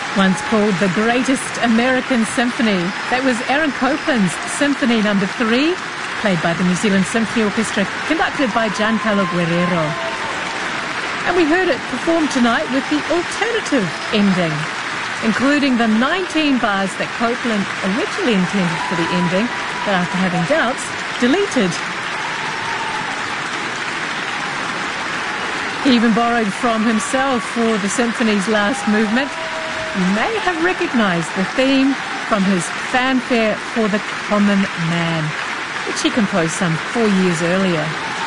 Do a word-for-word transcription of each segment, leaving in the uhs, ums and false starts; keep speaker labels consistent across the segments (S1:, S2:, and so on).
S1: Once called the greatest American symphony, that was Aaron Copland's Symphony Number Three, played by the New Zealand Symphony Orchestra, conducted by Giancarlo Guerrero. And we heard it performed tonight with the alternative ending, including the nineteen bars that Copland originally intended for the ending, but after having doubts, deleted. He even borrowed from himself for the symphony's last movement. You may have recognised the theme from his Fanfare for the Common Man, which he composed some four years earlier.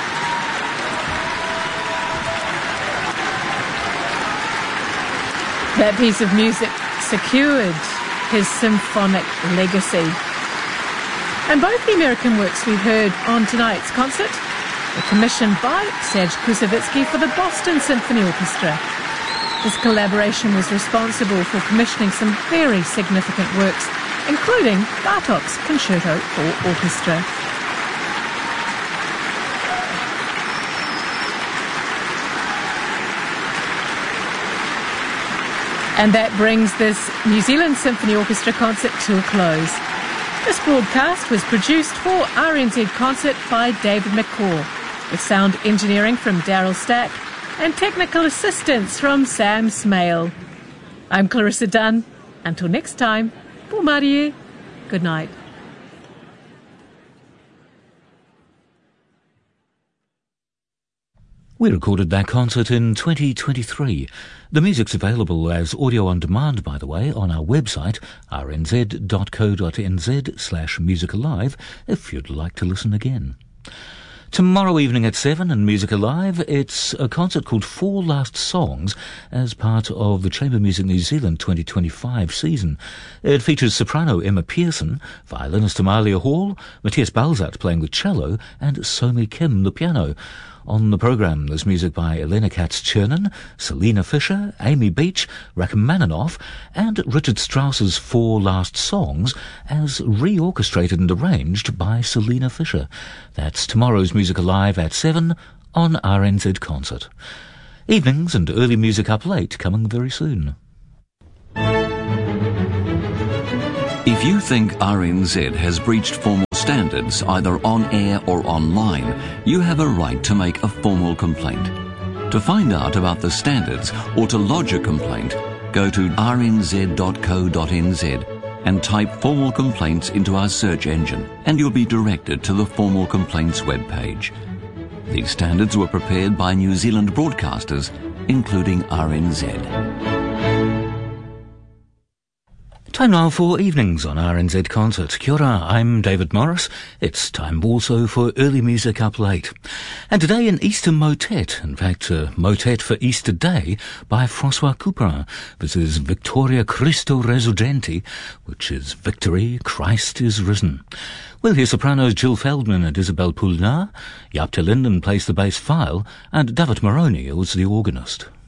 S1: That piece of music secured his symphonic legacy. And both the American works we heard on tonight's concert were commissioned by Serge Koussevitzky for the Boston Symphony Orchestra. This collaboration was responsible for commissioning some very significant works, including Bartók's Concerto for Orchestra. And that brings this New Zealand Symphony Orchestra concert to a close. This broadcast was produced for R N Z Concert by David McCaw, with sound engineering from Daryl Stack and technical assistance from Sam Smale. I'm Clarissa Dunn. Until next time, Pō Mārie. Good night.
S2: We recorded that concert in twenty twenty-three. The music's available as audio on demand, by the way, on our website, r n z dot co dot n z slash music alive, if you'd like to listen again. Tomorrow evening at seven in Music Alive, it's a concert called Four Last Songs as part of the Chamber Music New Zealand twenty twenty-five season. It features soprano Emma Pearson, violinist Amalia Hall, Matthias Balzat playing the cello, and Somi Kim the piano. On the programme, there's music by Elena Katz-Chernin, Selena Fisher, Amy Beach, Rachmaninoff, and Richard Strauss's Four Last Songs, as reorchestrated and arranged by Selena Fisher. That's tomorrow's Music Alive at seven on R N Z Concert. Evenings and early music up late coming very soon.
S3: If you think R N Z has breached formal standards either on air or online, you have a right to make a formal complaint. To find out about the standards or to lodge a complaint, go to r n z dot co dot n z and type formal complaints into our search engine, and you'll be directed to the formal complaints webpage. These standards were prepared by New Zealand broadcasters, including R N Z.
S2: Time now for evenings on R N Z Concert. Kia ora, I'm David Morris. It's time also for early music up late. And today an Easter motet, in fact a motet for Easter Day by François Couperin. This is Victoria Christo Resurgenti, which is Victory, Christ is Risen. We'll hear sopranos Jill Feldman and Isabel Poulin. Jaap ter Linden plays the bass file, and David Moroni is the organist.